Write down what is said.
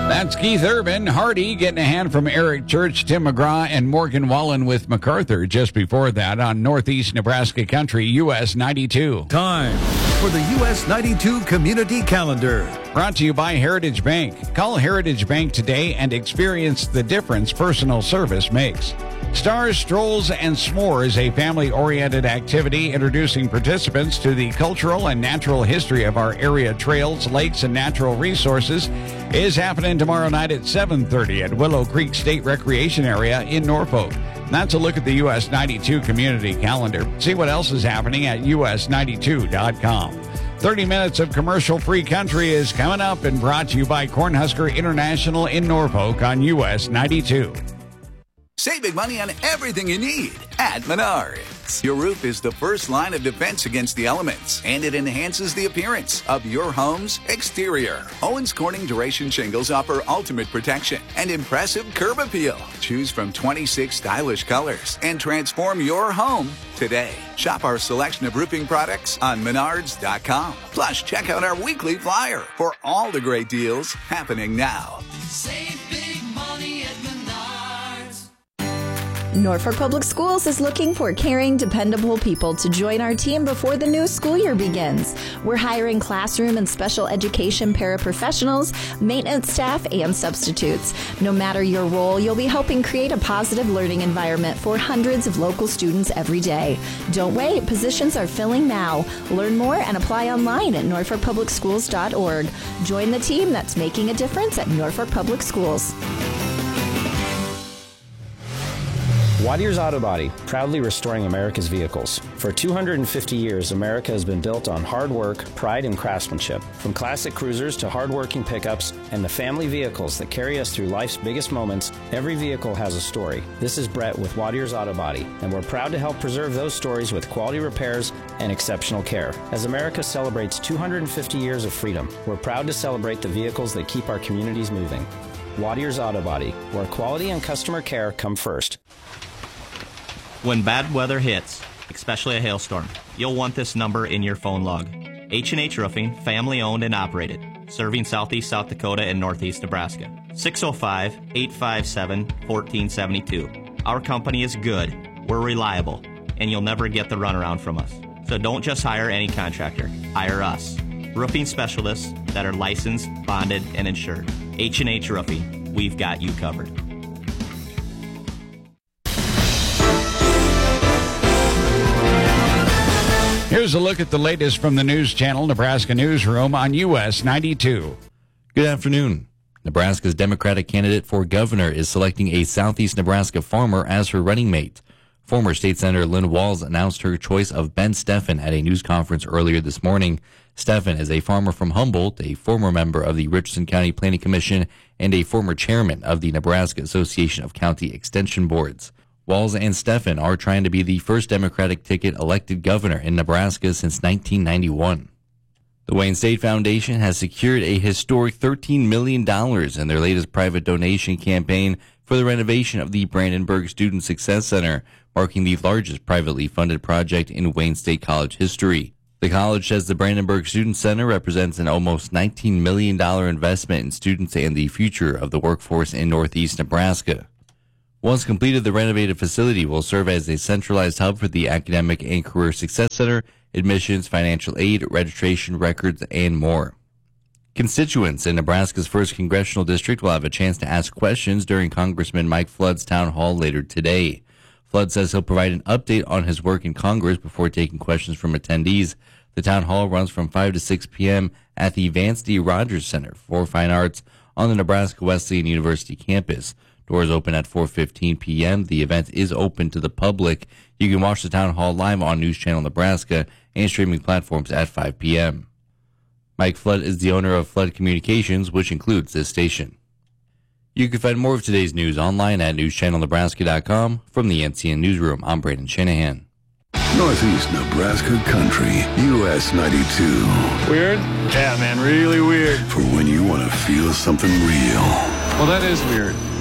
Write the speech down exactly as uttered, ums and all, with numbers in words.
That's Keith Urban. Hardy getting a hand from Eric Church, Tim McGraw, and Morgan Wallen with MacArthur just before that on Northeast Nebraska Country, U S ninety-two. Time for the U S ninety-two Community Calendar. Brought to you by Heritage Bank. Call Heritage Bank today and experience the difference personal service makes. Stars, Strolls, and S'mores, a family-oriented activity introducing participants to the cultural and natural history of our area trails, lakes, and natural resources, is happening tomorrow night at seven thirty at Willow Creek State Recreation Area in Norfolk. That's a look at the U S ninety-two Community Calendar. See what else is happening at U S ninety-two dot com. thirty minutes of commercial-free country is coming up and brought to you by Cornhusker International in Norfolk on U S ninety-two. Save big money on everything you need at Menards. Your roof is the first line of defense against the elements, and it enhances the appearance of your home's exterior. Owens Corning Duration Shingles offer ultimate protection and impressive curb appeal. Choose from twenty-six stylish colors and transform your home today. Shop our selection of roofing products on Menards dot com. Plus, check out our weekly flyer for all the great deals happening now. Save big money at Menards. Norfolk Public Schools is looking for caring, dependable people to join our team before the new school year begins. We're hiring classroom and special education paraprofessionals, maintenance staff, and substitutes. No matter your role, you'll be helping create a positive learning environment for hundreds of local students every day. Don't wait. Positions are filling now. Learn more and apply online at norfolk public schools dot org. Join the team that's making a difference at Norfolk Public Schools. Wattier's Auto Body, proudly restoring America's vehicles. For two hundred fifty years, America has been built on hard work, pride, and craftsmanship. From classic cruisers to hard-working pickups and the family vehicles that carry us through life's biggest moments, every vehicle has a story. This is Brett with Wattier's Auto Body, and we're proud to help preserve those stories with quality repairs and exceptional care. As America celebrates two hundred fifty years of freedom, we're proud to celebrate the vehicles that keep our communities moving. Wattier's Auto Body, where quality and customer care come first. When bad weather hits, especially a hailstorm, you'll want this number in your phone log. H and H Roofing, family owned and operated, serving southeast South Dakota and northeast Nebraska. six oh five, eight five seven, one four seven two. Our company is good, we're reliable, and you'll never get the runaround from us. So don't just hire any contractor, hire us. Roofing specialists that are licensed, bonded, and insured. H and H Roofing, we've got you covered. Here's a look at the latest from the News Channel Nebraska Newsroom on U S ninety-two. Good afternoon. Nebraska's Democratic candidate for governor is selecting a southeast Nebraska farmer as her running mate. Former State Senator Lynn Walls announced her choice of Ben Steffen at a news conference earlier this morning. Steffen is a farmer from Humboldt, a former member of the Richardson County Planning Commission, and a former chairman of the Nebraska Association of County Extension Boards. Walls and Steffen are trying to be the first Democratic ticket elected governor in Nebraska since nineteen ninety-one. The Wayne State Foundation has secured a historic thirteen million dollars in their latest private donation campaign for the renovation of the Brandenburg Student Success Center, marking the largest privately funded project in Wayne State College history. The college says the Brandenburg Student Center represents an almost nineteen million dollars investment in students and the future of the workforce in northeast Nebraska. Once completed, the renovated facility will serve as a centralized hub for the Academic and Career Success Center, admissions, financial aid, registration records, and more. Constituents in Nebraska's first congressional district will have a chance to ask questions during Congressman Mike Flood's town hall later today. Flood says he'll provide an update on his work in Congress before taking questions from attendees. The town hall runs from five to six p.m. at the Vance D. Rogers Center for Fine Arts on the Nebraska Wesleyan University campus. Doors open at four fifteen p.m. The event is open to the public. You can watch the town hall live on News Channel Nebraska and streaming platforms at five p.m. Mike Flood is the owner of Flood Communications, which includes this station. You can find more of today's news online at news channel nebraska dot com. From the N C N Newsroom, I'm Brandon Shanahan. Northeast Nebraska Country, U S ninety-two. Weird? Yeah, man, really weird. For when you want to feel something real. Well, that is weird.